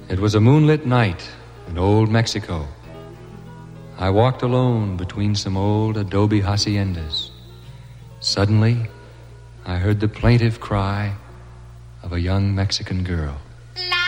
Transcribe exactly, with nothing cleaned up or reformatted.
It was a moonlit night in old Mexico. I walked alone between some old adobe haciendas. Suddenly, I heard the plaintive cry of a young Mexican girl. La